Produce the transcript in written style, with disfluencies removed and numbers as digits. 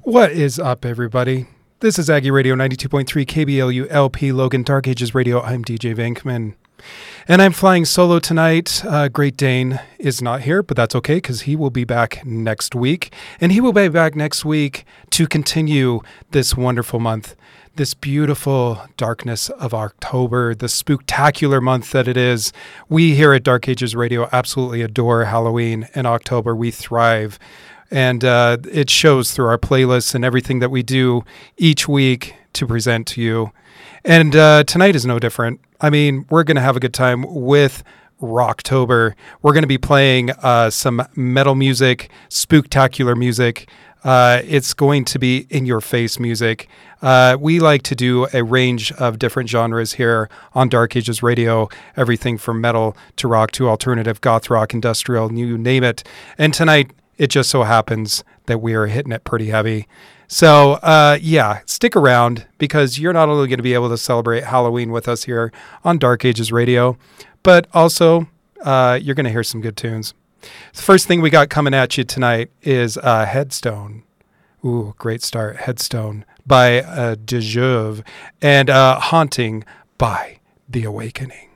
What is up, everybody? This is Aggie Radio 92.3 KBLU LP Logan Dark Ages Radio. I'm DJ Venkman. And I'm flying solo tonight. Great Dane is not here, but that's okay because he will be back next week. And he will be back next week to continue this wonderful month, this beautiful darkness of October, the spooktacular month that it is. We here at Dark Ages Radio absolutely adore Halloween in October. We thrive. And it shows through our playlists and everything that we do each week to present to you. And tonight is no different. I mean, we're going to have a good time with Rocktober. We're going to be playing some metal music, spooktacular music. It's going to be in-your-face music. We like to do a range of different genres here on Dark Ages Radio, everything from metal to rock to alternative, goth rock, industrial, you name it. And tonight, it just so happens that we are hitting it pretty heavy. So, stick around because you're not only going to be able to celebrate Halloween with us here on Dark Ages Radio, but also you're going to hear some good tunes. The first thing we got coming at you tonight is Headstone. Ooh, great start. Headstone by Dejuve and Haunting by The Awakening.